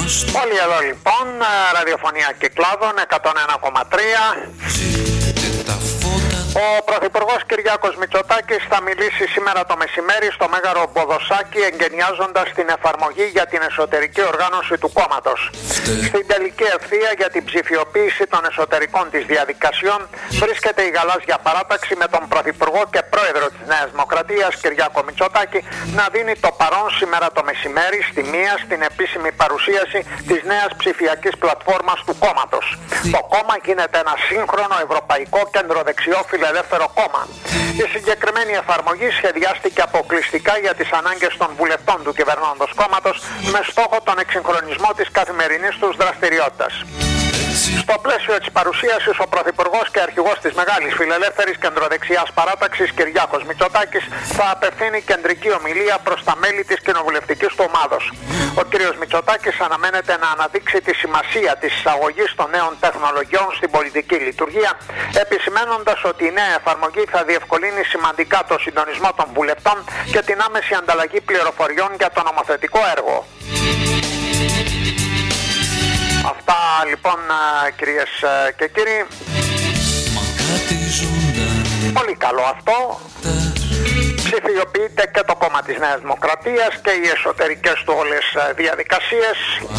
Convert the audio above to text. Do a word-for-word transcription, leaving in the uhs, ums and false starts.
Όλοι εδώ λοιπόν, ραδιοφωνία Κυκλάδων εκατόν ένα κόμμα τρία. Ο Πρωθυπουργός Κυριάκος Μητσοτάκης θα μιλήσει σήμερα το μεσημέρι στο Μέγαρο Μποδοσσάκη, εγκαινιάζοντας την εφαρμογή για την εσωτερική οργάνωση του κόμματος. Στην τελική ευθεία για την ψηφιοποίηση των εσωτερικών της διαδικασιών βρίσκεται η γαλάζια παράταξη με τον Πρωθυπουργό και Πρόεδρο της Νέας Δημοκρατίας Κυριάκο Μητσοτάκη να δίνει το παρόν σήμερα το μεσημέρι στη μία στην επίσημη παρουσίαση της νέας ψηφιακής πλατφόρμας του κόμματος. Το κόμμα γίνεται ένα σύγχρονο ευρωπαϊκό κεντροδεξιό φιλελεύθερο κόμμα. Η συγκεκριμένη εφαρμογή σχεδιάστηκε αποκλειστικά για τις ανάγκες των βουλευτών του κυβερνώντος κόμματος με στόχο τον εξυγχρονισμό της καθημερινής τους δραστηριότητας. Στο πλαίσιο της παρουσίασης, ο Πρωθυπουργός και Αρχηγός της Μεγάλης Φιλελεύθερης Κεντροδεξιάς Παράταξης Κυριάκος Μητσοτάκης θα απευθύνει κεντρική ομιλία προς τα μέλη της κοινοβουλευτικής του ομάδος. Ο κ. Μητσοτάκης αναμένεται να αναδείξει τη σημασία της εισαγωγής των νέων τεχνολογιών στην πολιτική λειτουργία, επισημαίνοντας ότι η νέα εφαρμογή θα διευκολύνει σημαντικά το συντονισμό των βουλευτών και την άμεση ανταλλαγή πληροφοριών για το νομοθετικό έργο. Αυτά λοιπόν, κυρίες και κύριοι. Πολύ καλό αυτό. Ψηφιοποιείται και το κόμμα της Νέας Δημοκρατίας και οι εσωτερικές του όλες διαδικασίες.